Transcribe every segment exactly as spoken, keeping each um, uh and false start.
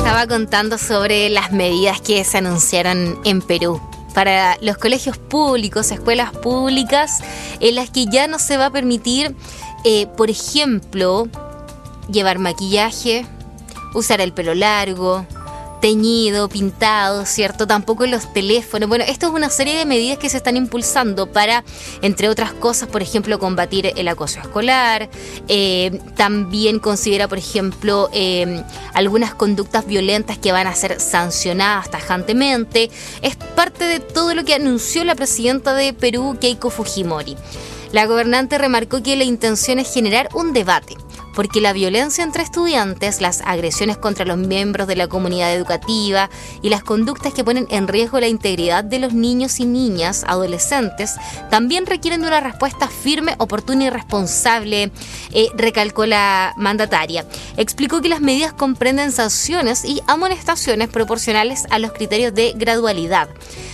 estaba contando sobre las medidas que se anunciaron en Perú para los colegios públicos, escuelas públicas, en las que ya no se va a permitir, eh, por ejemplo, llevar maquillaje, usar el pelo largo, teñido, pintado, ¿cierto? Tampoco los teléfonos. Bueno, esto es una serie de medidas que se están impulsando para, entre otras cosas, por ejemplo, combatir el acoso escolar. Eh, también considera, por ejemplo, eh, algunas conductas violentas que van a ser sancionadas tajantemente. Es parte de todo lo que anunció la presidenta de Perú, Keiko Fujimori. La gobernante remarcó que la intención es generar un debate, porque la violencia entre estudiantes, las agresiones contra los miembros de la comunidad educativa y las conductas que ponen en riesgo la integridad de los niños y niñas, adolescentes, también requieren de una respuesta firme, oportuna y responsable, eh, recalcó la mandataria. Explicó que las medidas comprenden sanciones y amonestaciones proporcionales a los criterios de gradualidad.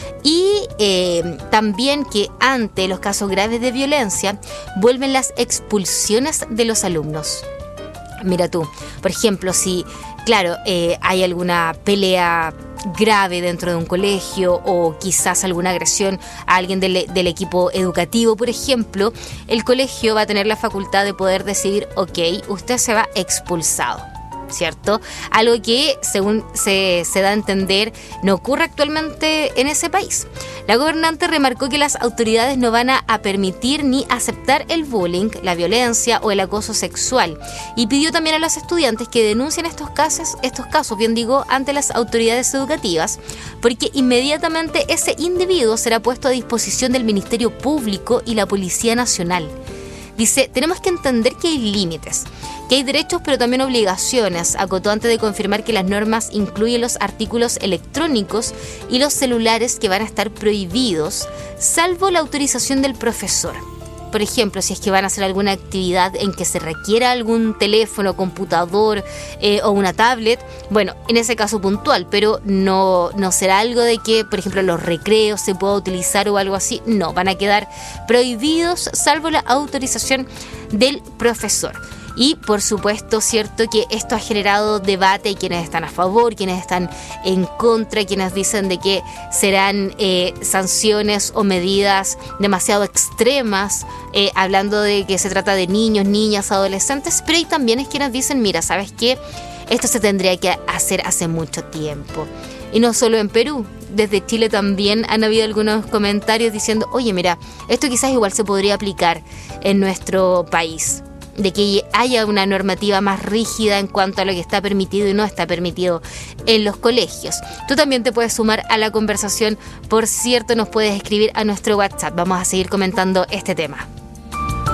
Y eh, también que ante los casos graves de violencia vuelven las expulsiones de los alumnos. Mira tú, por ejemplo, si, claro, eh, hay alguna pelea grave dentro de un colegio o quizás alguna agresión a alguien del, del equipo educativo, por ejemplo, el colegio va a tener la facultad de poder decidir, ok, usted se va expulsado, ¿cierto? Algo que, según se, se da a entender, no ocurre actualmente en ese país. La gobernante remarcó que las autoridades no van a, a permitir ni aceptar el bullying, la violencia o el acoso sexual, y pidió también a los estudiantes que denuncien estos casos, estos casos, bien digo, ante las autoridades educativas, porque inmediatamente ese individuo será puesto a disposición del Ministerio Público y la Policía Nacional. Dice, tenemos que entender que hay límites, que hay derechos pero también obligaciones, acotó antes de confirmar que las normas incluyen los artículos electrónicos y los celulares que van a estar prohibidos, salvo la autorización del profesor. Por ejemplo, si es que van a hacer alguna actividad en que se requiera algún teléfono, computador eh, o una tablet, bueno, en ese caso puntual, pero no, no será algo de que, por ejemplo, los recreos se pueda utilizar o algo así. No, van a quedar prohibidos salvo la autorización del profesor. Y por supuesto, cierto que esto ha generado debate, y quienes están a favor, quienes están en contra, quienes dicen de que serán eh, sanciones o medidas demasiado extremas, eh, hablando de que se trata de niños, niñas, adolescentes, pero hay también es quienes dicen, mira, ¿sabes qué? Esto se tendría que hacer hace mucho tiempo. Y no solo en Perú, desde Chile también han habido algunos comentarios diciendo, oye, mira, esto quizás igual se podría aplicar en nuestro país, de que haya una normativa más rígida en cuanto a lo que está permitido y no está permitido en los colegios. Tú también te puedes sumar a la conversación, por cierto, nos puedes escribir a nuestro WhatsApp. Vamos a seguir comentando este tema.